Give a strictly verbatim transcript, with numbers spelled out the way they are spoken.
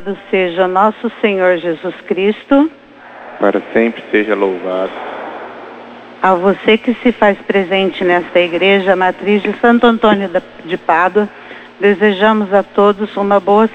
Louvado seja nosso Senhor Jesus Cristo. Para sempre seja louvado. A você que se faz presente nesta igreja, matriz de Santo Antônio de Pádua, desejamos a todos uma boa